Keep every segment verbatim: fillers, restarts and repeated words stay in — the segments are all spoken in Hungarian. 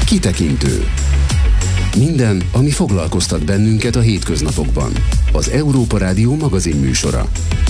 Kitekintő. Minden, ami foglalkoztat bennünket a hétköznapokban. Az Európa Rádió magazin műsora.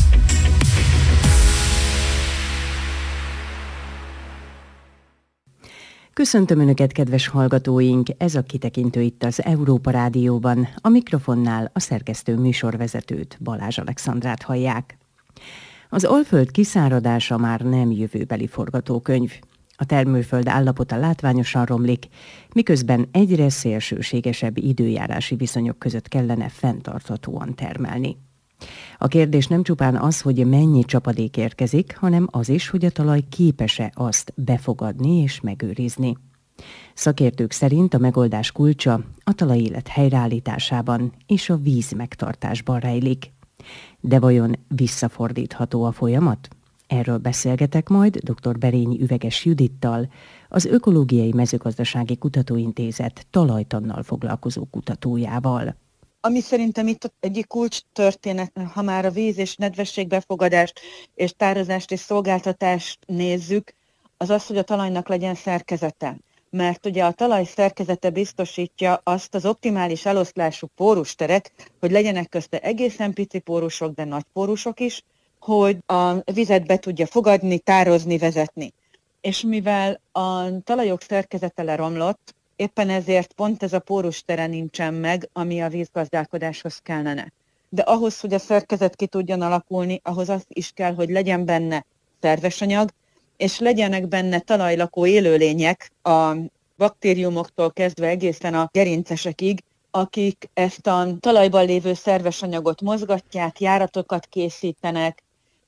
Köszöntöm Önöket, kedves hallgatóink! Ez a Kitekintő itt az Európa Rádióban. A mikrofonnál a szerkesztő műsorvezetőt, Balázs Alexandrát hallják. Az Alföld kiszáradása már nem jövőbeli forgatókönyv. A termőföld állapota látványosan romlik, miközben egyre szélsőségesebb időjárási viszonyok között kellene fenntarthatóan termelni. A kérdés nem csupán az, hogy mennyi csapadék érkezik, hanem az is, hogy a talaj képes-e azt befogadni és megőrizni. Szakértők szerint a megoldás kulcsa a talajélet helyreállításában és a víz megtartásban rejlik. De vajon visszafordítható a folyamat? Erről beszélgetek majd dr. Berényi Üveges Judittal, az Ökológiai Mezőgazdasági Kutatóintézet talajtannal foglalkozó kutatójával. Ami szerintem itt egyik kulcs történet, ha már a víz és nedvességbefogadást és tározást és szolgáltatást nézzük, az az, hogy a talajnak legyen szerkezete. Mert ugye a talaj szerkezete biztosítja azt az optimális eloszlású pórusterek, hogy legyenek közte egészen pici pórusok, de nagy pórusok is, hogy a vizet be tudja fogadni, tározni, vezetni. És mivel a talajok szerkezete leromlott, éppen ezért pont ez a pórustere nincsen meg, ami a vízgazdálkodáshoz kellene. De ahhoz, hogy a szerkezet ki tudjon alakulni, ahhoz az is kell, hogy legyen benne szerves anyag, és legyenek benne talajlakó élőlények, a baktériumoktól kezdve egészen a gerincesekig, akik ezt a talajban lévő szerves anyagot mozgatják, járatokat készítenek,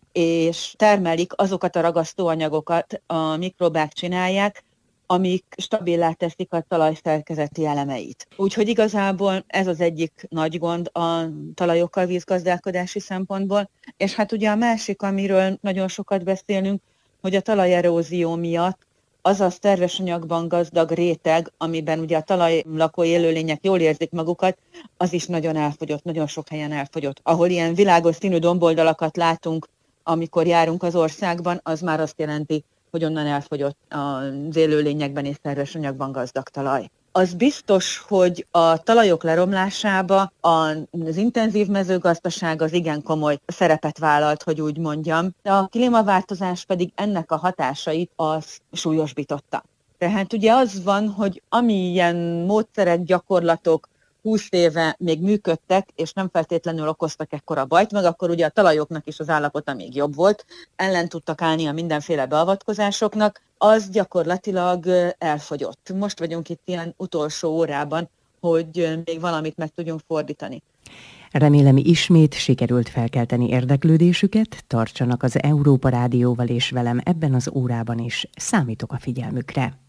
és termelik azokat a ragasztóanyagokat, a mikrobák csinálják, amik stabilá teszik a talaj szerkezeti elemeit. Úgyhogy igazából ez az egyik nagy gond a talajokkal vízgazdálkodási szempontból. És hát ugye a másik, amiről nagyon sokat beszélünk, hogy a talajerózió miatt az a szerves anyagban gazdag réteg, amiben ugye a talajlakó élőlények jól érzik magukat, az is nagyon elfogyott, nagyon sok helyen elfogyott. Ahol ilyen világos színű domboldalakat látunk, amikor járunk az országban, az már azt jelenti, hogy onnan elfogyott az élőlényekben és szerves anyagban gazdag talaj. Az biztos, hogy a talajok leromlásába az intenzív mezőgazdaság az igen komoly szerepet vállalt, hogy úgy mondjam. A klímaváltozás pedig ennek a hatásait az súlyosbította. Tehát ugye az van, hogy amilyen módszerek, gyakorlatok húsz éve még működtek, és nem feltétlenül okoztak ekkora bajt, meg akkor ugye a talajoknak is az állapota még jobb volt, ellen tudtak állni a mindenféle beavatkozásoknak, az gyakorlatilag elfogyott. Most vagyunk itt ilyen utolsó órában, hogy még valamit meg tudjunk fordítani. Remélem, ismét sikerült felkelteni érdeklődésüket, tartsanak az Európa Rádióval és velem ebben az órában is, számítok a figyelmükre.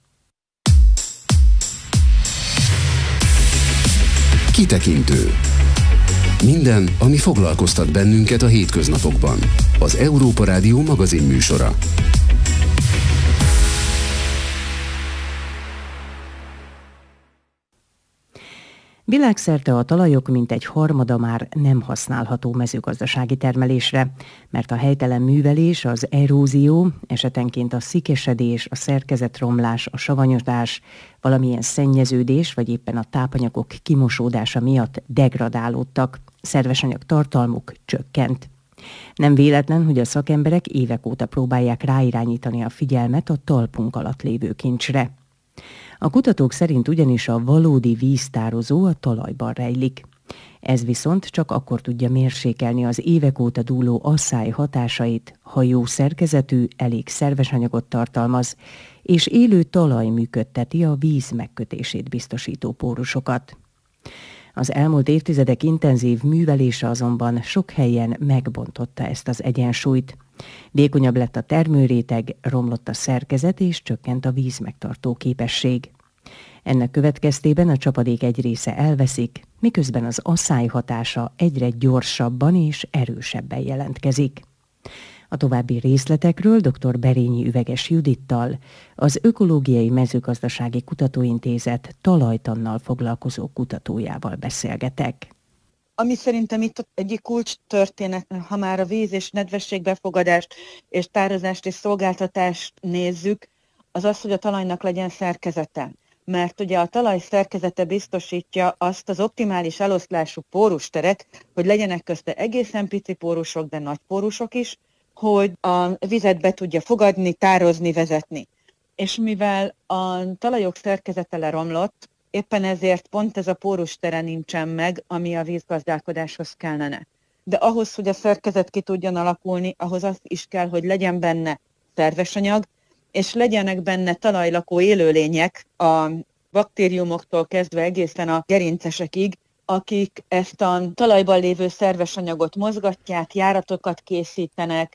Kitekintő. Minden, ami foglalkoztat bennünket a hétköznapokban. Az Európa Rádió magazin műsora. Világszerte a talajok mintegy harmada már nem használható mezőgazdasági termelésre, mert a helytelen művelés, az erózió, esetenként a szikesedés, a szerkezetromlás, a savanyodás, valamilyen szennyeződés vagy éppen a tápanyagok kimosódása miatt degradálódtak, szervesanyag tartalmuk csökkent. Nem véletlen, hogy a szakemberek évek óta próbálják ráirányítani a figyelmet a talpunk alatt lévő kincsre. A kutatók szerint ugyanis a valódi víztározó a talajban rejlik. Ez viszont csak akkor tudja mérsékelni az évek óta dúló asszály hatásait, ha jó szerkezetű, elég szerves anyagot tartalmaz, és élő talaj működteti a víz megkötését biztosító pórusokat. Az elmúlt évtizedek intenzív művelése azonban sok helyen megbontotta ezt az egyensúlyt. Vékonyabb lett a termőréteg, romlott a szerkezet és csökkent a vízmegtartó képesség. Ennek következtében a csapadék egy része elveszik, miközben az asszály hatása egyre gyorsabban és erősebben jelentkezik. A további részletekről dr. Berényi Üveges Judittal, az Ökológiai Mezőgazdasági Kutatóintézet talajtannal foglalkozó kutatójával beszélgetek. Ami szerintem itt egyik kulcs történet, ha már a víz és nedvességbefogadást és tározást és szolgáltatást nézzük, az az, hogy a talajnak legyen szerkezete. mert ugye a talaj szerkezete biztosítja azt az optimális eloszlású pórusteret, hogy legyenek közte egészen pici pórusok, de nagy pórusok is, hogy a vizet be tudja fogadni, tározni, vezetni. És mivel a talajok szerkezete leromlott, éppen ezért pont ez a pórustere nincsen meg, ami a vízgazdálkodáshoz kellene. De ahhoz, hogy a szerkezet ki tudjon alakulni, ahhoz az is kell, hogy legyen benne szerves anyag, és legyenek benne talajlakó élőlények, a baktériumoktól kezdve egészen a gerincesekig, akik ezt a talajban lévő szerves anyagot mozgatják, járatokat készítenek,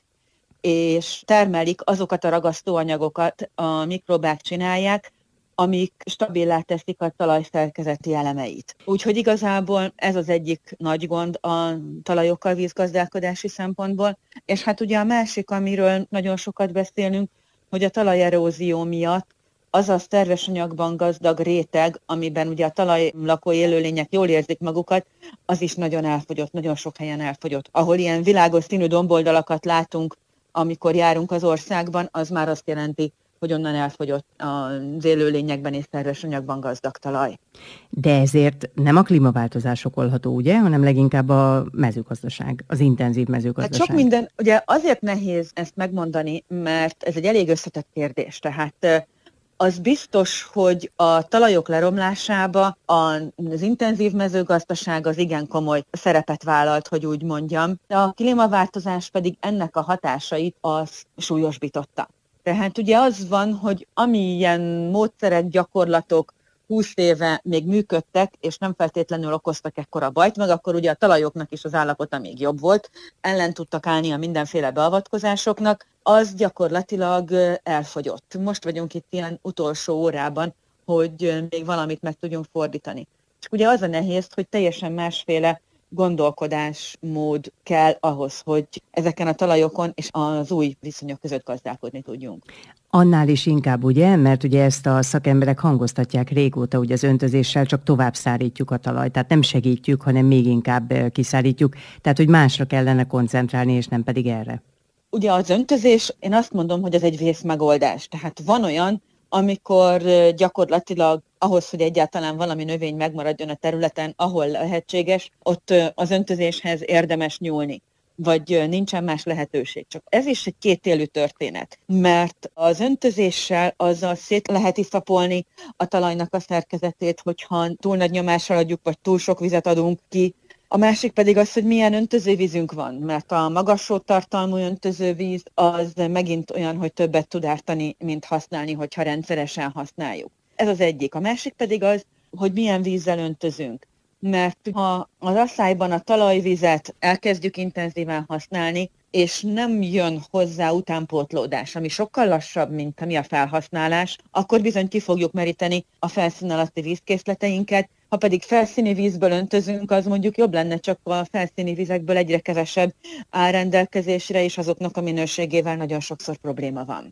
és termelik azokat a ragasztóanyagokat, a mikrobák csinálják, amik stabilá teszik a talaj szerkezeti elemeit. Úgyhogy igazából ez az egyik nagy gond a talajokkal vízgazdálkodási szempontból, és hát ugye a másik, amiről nagyon sokat beszélünk, hogy a talajerózió miatt az a szerves anyagban gazdag réteg, amiben ugye a talajlakó élőlények jól érzik magukat, az is nagyon elfogyott, nagyon sok helyen elfogyott. Ahol ilyen világos színű domboldalakat látunk, amikor járunk az országban, az már azt jelenti, hogy onnan elfogyott az élőlényekben és szerves anyagban gazdag talaj. De ezért nem a klímaváltozás okolható, ugye, hanem leginkább a mezőgazdaság, az intenzív mezőgazdaság. Hát sok minden, ugye azért nehéz ezt megmondani, mert ez egy elég összetett kérdés. Tehát az biztos, hogy a talajok leromlásába az intenzív mezőgazdaság az igen komoly szerepet vállalt, hogy úgy mondjam. A klímaváltozás pedig ennek a hatásait az súlyosbította. Tehát ugye az van, hogy amilyen módszerek, gyakorlatok húsz éve még működtek, és nem feltétlenül okoztak ekkora bajt, meg akkor ugye a talajoknak is az állapota még jobb volt, ellen tudtak állni a mindenféle beavatkozásoknak, az gyakorlatilag elfogyott. Most vagyunk itt ilyen utolsó órában, hogy még valamit meg tudjunk fordítani. És ugye az a nehéz, hogy teljesen másféle gondolkodásmód kell ahhoz, hogy ezeken a talajokon és az új viszonyok között gazdálkodni tudjunk. Annál is inkább, ugye, mert ugye ezt a szakemberek hangoztatják régóta, hogy az öntözéssel csak tovább szárítjuk a talajt, tehát nem segítjük, hanem még inkább kiszárítjuk, tehát hogy másra kellene koncentrálni, és nem pedig erre. Ugye az öntözés, én azt mondom, hogy ez egy vészmegoldás, tehát van olyan, amikor gyakorlatilag ahhoz, hogy egyáltalán valami növény megmaradjon a területen, ahol lehetséges, ott az öntözéshez érdemes nyúlni, vagy nincsen más lehetőség. Csak ez is egy kétélű történet, mert az öntözéssel azzal szét lehet iszapolni a talajnak a szerkezetét, hogyha túl nagy nyomással adjuk, vagy túl sok vizet adunk ki. A másik pedig az, hogy milyen öntözővízünk van, mert a magas sótartalmú öntözővíz az megint olyan, hogy többet tud ártani, mint használni, hogyha rendszeresen használjuk. Ez az egyik. A másik pedig az, hogy milyen vízzel öntözünk. Mert ha az asszályban a talajvizet elkezdjük intenzíven használni, és nem jön hozzá utánpótlódás, ami sokkal lassabb, mint ami a felhasználás, akkor bizony ki fogjuk meríteni a felszín alatti vízkészleteinket. Ha pedig felszíni vízből öntözünk, az mondjuk jobb lenne, csak a felszíni vizekből egyre kevesebb áll rendelkezésre, és azoknak a minőségével nagyon sokszor probléma van.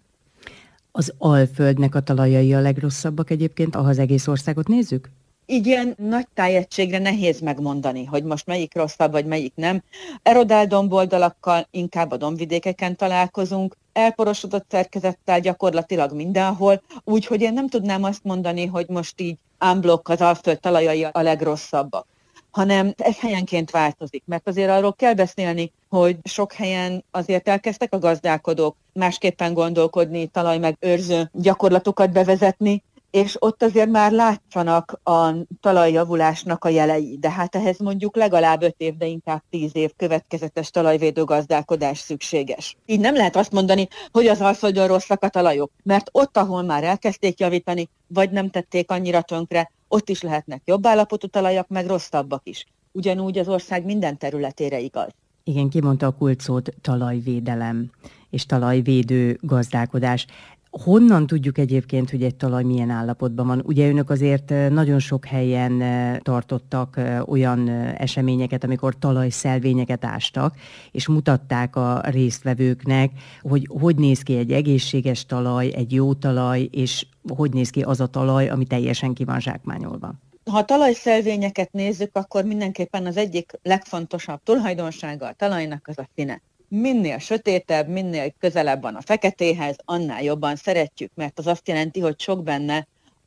Az Alföldnek a talajai a legrosszabbak egyébként, ha az egész országot nézzük? Így ilyen nagy tájegységre nehéz megmondani, hogy most melyik rosszabb, vagy melyik nem. Erodált domboldalakkal inkább a dombvidékeken találkozunk, elporosodott szerkezettel gyakorlatilag mindenhol, úgyhogy én nem tudnám azt mondani, hogy most így unblock az Alföld talajai a legrosszabbak, hanem ez helyenként változik, mert azért arról kell beszélni, hogy sok helyen azért elkezdtek a gazdálkodók másképpen gondolkodni, talajmegőrző gyakorlatokat bevezetni, és ott azért már látszanak a talajjavulásnak a jelei, de hát ehhez mondjuk legalább öt év, de inkább tíz év következetes talajvédő gazdálkodás szükséges. Így nem lehet azt mondani, hogy az Alföldön rosszak a talajok, mert ott, ahol már elkezdték javítani, vagy nem tették annyira tönkre, ott is lehetnek jobb állapotú talajak, meg rosszabbak is. Ugyanúgy az ország minden területére igaz. Igen, kimondta a kulcsszót talajvédelem és talajvédő gazdálkodás. Honnan tudjuk egyébként, hogy egy talaj milyen állapotban van? Ugye önök azért nagyon sok helyen tartottak olyan eseményeket, amikor talajszelvényeket ástak, és mutatták a résztvevőknek, hogy hogy néz ki egy egészséges talaj, egy jó talaj, és hogy néz ki az a talaj, ami teljesen ki van zsákmányolva. Ha a talajszelvényeket nézzük, akkor mindenképpen az egyik legfontosabb tulajdonsága a talajnak az a színe. Minél sötétebb, minél közelebb van a feketéhez, annál jobban szeretjük, mert az azt jelenti, hogy sok benne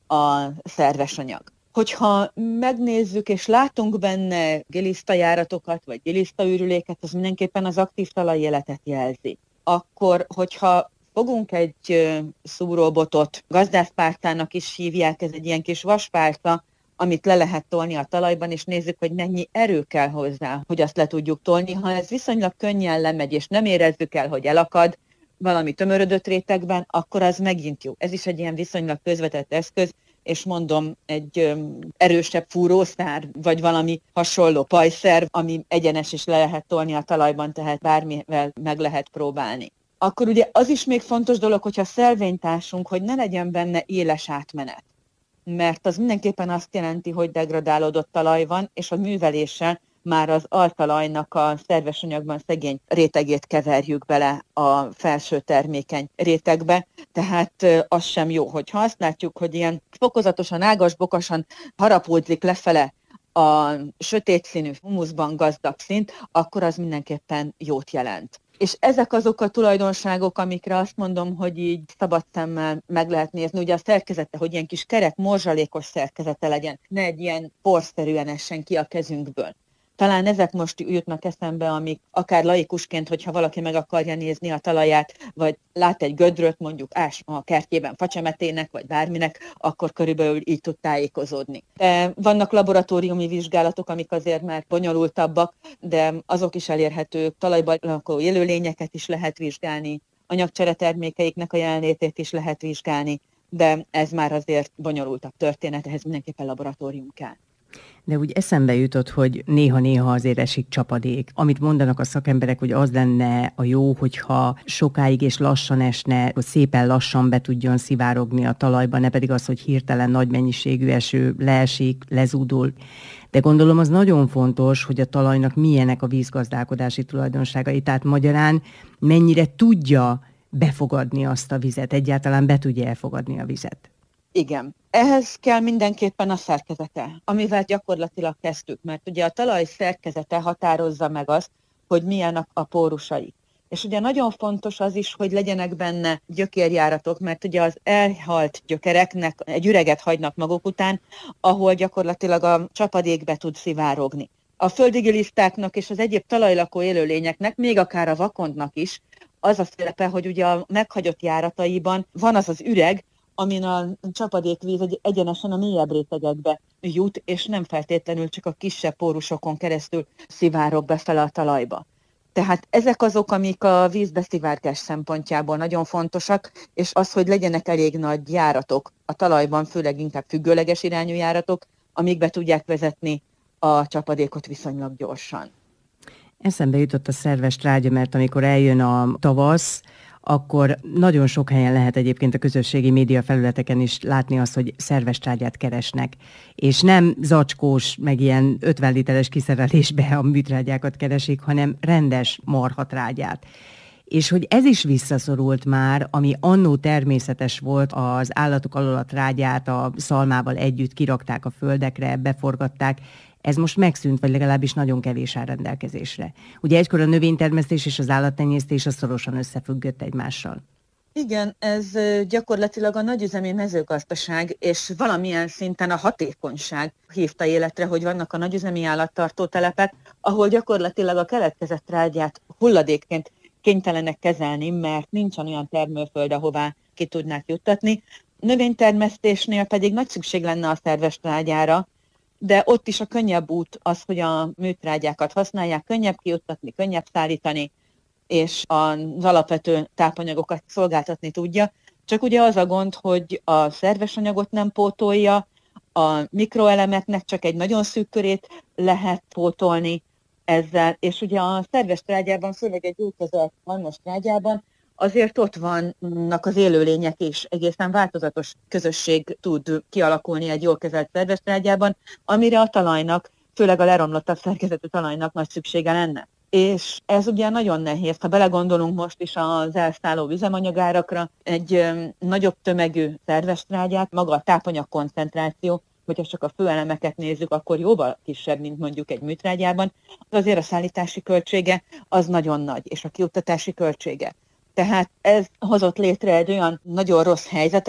a szerves anyag. Hogyha megnézzük és látunk benne gilisztajáratokat, vagy gilisztaürüléket, az mindenképpen az aktív talajéletet jelzi. Akkor, hogyha fogunk egy szúróbotot, gazdászpálcának is hívják, ez egy ilyen kis vaspálca, amit le lehet tolni a talajban, és nézzük, hogy mennyi erő kell hozzá, hogy azt le tudjuk tolni. Ha ez viszonylag könnyen lemegy, és nem érezzük el, hogy elakad valami tömörödött rétegben, akkor az megint jó. Ez is egy ilyen viszonylag közvetett eszköz, és mondom, egy erősebb fúrószár, vagy valami hasonló pajszer, ami egyenes is le lehet tolni a talajban, tehát bármivel meg lehet próbálni. Akkor ugye az is még fontos dolog, hogyha szelvénytársunk, hogy ne legyen benne éles átmenet. Mert az mindenképpen azt jelenti, hogy degradálódott talaj van, és a műveléssel már az altalajnak a szerves anyagban szegény rétegét keverjük bele a felső termékeny rétegbe, tehát az sem jó, hogyha azt látjuk, hogy ilyen fokozatosan, ágas-bokasan harapódzik lefele a sötét színű humuszban gazdag szint, akkor az mindenképpen jót jelent. És ezek azok a tulajdonságok, amikre azt mondom, hogy így szabad szemmel meg lehet nézni. Ugye a szerkezete, hogy ilyen kis kerek, morzsalékos szerkezete legyen, ne egy ilyen porszerűen essen ki a kezünkből. Talán ezek most jutnak eszembe, amik akár laikusként, hogyha valaki meg akarja nézni a talaját, vagy lát egy gödröt, mondjuk ás a kertjében facsemetének, vagy bárminek, akkor körülbelül így tud tájékozódni. De vannak laboratóriumi vizsgálatok, amik azért már bonyolultabbak, de azok is elérhetők, talajban lakó élőlényeket is lehet vizsgálni, anyagcsere termékeiknek a jelenlétét is lehet vizsgálni, de ez már azért bonyolultabb történet, ehhez mindenképpen laboratórium kell. De úgy eszembe jutott, hogy néha-néha azért esik csapadék. Amit mondanak a szakemberek, hogy az lenne a jó, hogyha sokáig és lassan esne, hogy szépen lassan be tudjon szivárogni a talajba, ne pedig az, hogy hirtelen nagy mennyiségű eső leesik, lezúdul. De gondolom az nagyon fontos, hogy a talajnak milyenek a vízgazdálkodási tulajdonságai, tehát magyarán mennyire tudja befogadni azt a vizet, egyáltalán be tudja elfogadni a vizet. Igen. Ehhez kell mindenképpen a szerkezete, amivel gyakorlatilag kezdtük, mert ugye a talaj szerkezete határozza meg azt, hogy milyenek a pórusai. És ugye nagyon fontos az is, hogy legyenek benne gyökérjáratok, mert ugye az elhalt gyökereknek egy üreget hagynak maguk után, ahol gyakorlatilag a csapadék be tud szivárogni. A földi gilisztáknak és az egyéb talajlakó élőlényeknek, még akár a vakondnak is, az a szerepe, hogy ugye a meghagyott járataiban van az az üreg, amin a csapadékvíz egy egyenesen a mélyebb rétegekbe jut, és nem feltétlenül csak a kisebb pórusokon keresztül szivárog befele a talajba. Tehát ezek azok, amik a vízbeszivárgás szempontjából nagyon fontosak, és az, hogy legyenek elég nagy járatok a talajban, főleg inkább függőleges irányú járatok, amik be tudják vezetni a csapadékot viszonylag gyorsan. Eszembe jutott a szerves trágya, mert amikor eljön a tavasz, akkor nagyon sok helyen lehet egyébként a közösségi média felületeken is látni azt, hogy szerves trágyát keresnek. És nem zacskós, meg ilyen ötven literes kiszerelésbe a műtrágyákat keresik, hanem rendes marhatrágyát. És hogy ez is visszaszorult már, ami annó természetes volt, az állatok alól a trágyát a szalmával együtt kirakták a földekre, beforgatták, ez most megszűnt, vagy legalábbis nagyon kevés áll rendelkezésre. Ugye egykor a növénytermesztés és az állattenyésztés az szorosan összefüggött egymással. Igen, ez gyakorlatilag a nagyüzemi mezőgazdaság és valamilyen szinten a hatékonyság hívta életre, hogy vannak a nagyüzemi állattartótelepek, ahol gyakorlatilag a keletkezett trágyát hulladékként kénytelenek kezelni, mert nincsen olyan termőföld, ahová ki tudnák juttatni. Növénytermesztésnél pedig nagy szükség lenne a szerves trágyára, de ott is a könnyebb út az, hogy a műtrágyákat használják, könnyebb kijuttatni, könnyebb szállítani, és az alapvető tápanyagokat szolgáltatni tudja. Csak ugye az a gond, hogy a szerves anyagot nem pótolja, a mikroelemeknek csak egy nagyon szűk körét lehet pótolni ezzel, és ugye a szerves trágyában, főleg egy jól kezelt majmos trágyában, azért ott vannak az élőlények is, egészen változatos közösség tud kialakulni egy jól kezelt szerves trágyában, amire a talajnak, főleg a leromlottabb szerkezetű talajnak nagy szüksége lenne. És ez ugye nagyon nehéz, ha belegondolunk most is az elszálló üzemanyagárakra, egy ö, nagyobb tömegű szerves trágyát, maga a tápanyag koncentráció, hogyha csak a főelemeket nézzük, akkor jóval kisebb, mint mondjuk egy műtrágyában, azért a szállítási költsége az nagyon nagy, és a kiuttatási költsége. Tehát ez hozott létre egy olyan nagyon rossz helyzetet,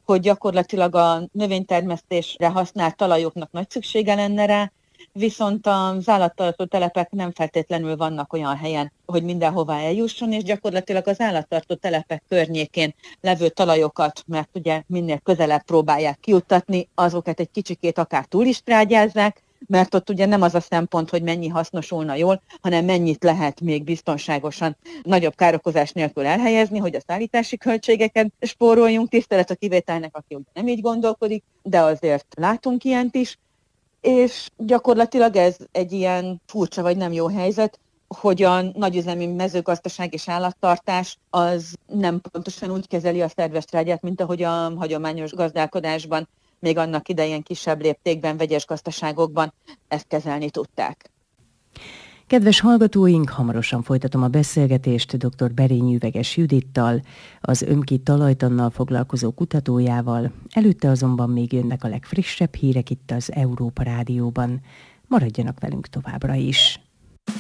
hogy gyakorlatilag a növénytermesztésre használt talajoknak nagy szüksége lenne rá, viszont az állattartó telepek nem feltétlenül vannak olyan helyen, hogy mindenhová eljusson, és gyakorlatilag az állattartó telepek környékén levő talajokat, mert ugye minél közelebb próbálják kijuttatni, azokat egy kicsikét akár túl is trágyázzák, mert ott ugye nem az a szempont, hogy mennyi hasznosulna jól, hanem mennyit lehet még biztonságosan nagyobb károkozás nélkül elhelyezni, hogy a szállítási költségeken spóroljunk, tisztelet a kivételnek, aki ugye nem így gondolkodik, de azért látunk ilyent is, és gyakorlatilag ez egy ilyen furcsa vagy nem jó helyzet, hogy a nagyüzemi mezőgazdaság és állattartás az nem pontosan úgy kezeli a szerves trágyát, mint ahogy a hagyományos gazdálkodásban, még annak idején kisebb léptékben, vegyes gazdaságokban ezt kezelni tudták. Kedves hallgatóink, hamarosan folytatom a beszélgetést dr. Berényi Üveges Judittal, az Ömki talajtannal foglalkozó kutatójával, előtte azonban még jönnek a legfrissebb hírek itt az Európa Rádióban. Maradjanak velünk továbbra is!